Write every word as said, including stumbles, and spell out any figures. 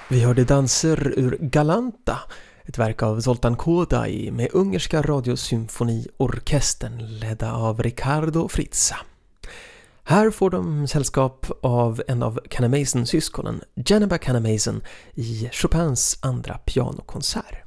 Vi hörde danser ur Galanta, ett verk av Zoltán Kodály med ungerska radiosymfoniorkestern ledda av Ricardo Frizza. Här får de sällskap av en av Kanamaisen-syskonen, Janaba Kanamaisen, i Chopins andra pianokonsert.